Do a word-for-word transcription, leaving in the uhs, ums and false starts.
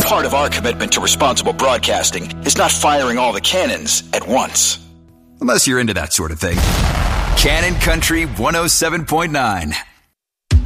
Part of our commitment to responsible broadcasting is not firing all the cannons at once. Unless you're into that sort of thing. Cannon Country one oh seven point nine.